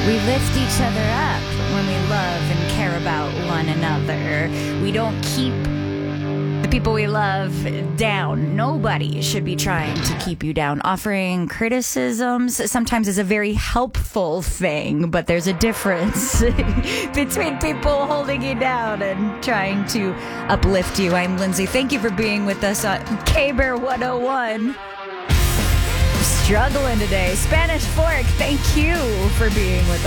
We lift each other up when we love and care about one another. We don't keep the people we love down. Nobody should be trying to keep you down. Offering criticisms sometimes is a very helpful thing, but there's a difference between people holding you down and trying to uplift you. I'm Lindsay. Thank you for being with us on K-Bear 101. Struggling today. Spanish Fork, thank you for being with us.